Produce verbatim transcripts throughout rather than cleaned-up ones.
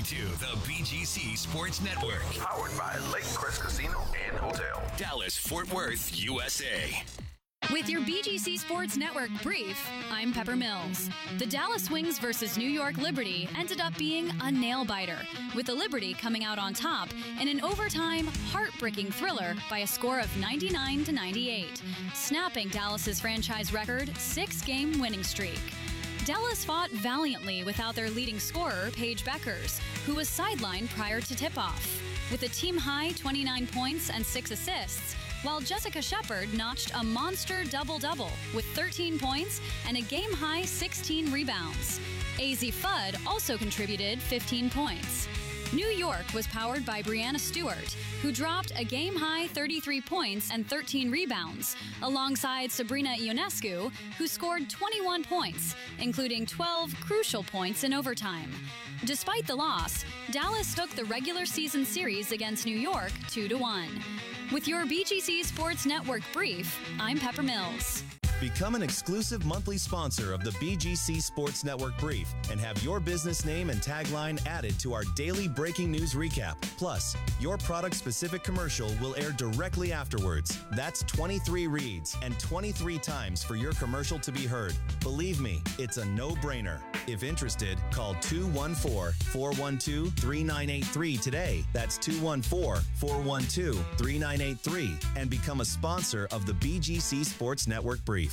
to the B G C Sports Network. Powered by Lake Crest Casino and Hotel. Dallas, Fort Worth, U S A. With your B G C Sports Network brief, I'm Pepper Mills. The Dallas Wings versus New York Liberty ended up being a nail-biter, with the Liberty coming out on top in an overtime, heartbreaking thriller by a score of ninety-nine to ninety-eight, snapping Dallas's franchise record six-game winning streak. Dallas fought valiantly without their leading scorer, Paige Beckers, who was sidelined prior to tip-off. With a team-high twenty-nine points and six assists, while Jessica Shepard notched a monster double-double with thirteen points and a game-high sixteen rebounds. A Z Fudd also contributed fifteen points. New York was powered by Breanna Stewart, who dropped a game-high thirty-three points and thirteen rebounds, alongside Sabrina Ionescu, who scored twenty-one points, including twelve crucial points in overtime. Despite the loss, Dallas took the regular season series against New York two to one. With your B G C Sports Network brief, I'm Pepper Mills. Become an exclusive monthly sponsor of the B G C Sports Network Brief and have your business name and tagline added to our daily breaking news recap. Plus, your product-specific commercial will air directly afterwards. That's twenty-three reads and twenty-three times for your commercial to be heard. Believe me, it's a no-brainer. If interested, call two one four, four one two, three nine eight three today. That's two one four, four one two, three nine eight three and become a sponsor of the B G C Sports Network Brief.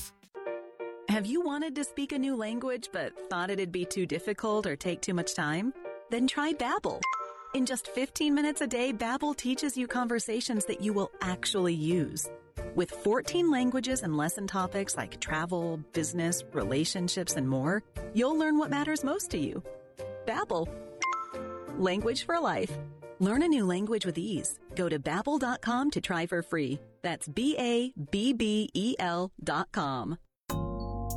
Have you wanted to speak a new language but thought it'd be too difficult or take too much time? Then try Babbel. In just fifteen minutes a day, Babbel teaches you conversations that you will actually use. With fourteen languages and lesson topics like travel, business, relationships, and more, you'll learn what matters most to you. Babbel. Language for life. Learn a new language with ease. Go to babbel dot com to try for free. That's B A B B E L dot com.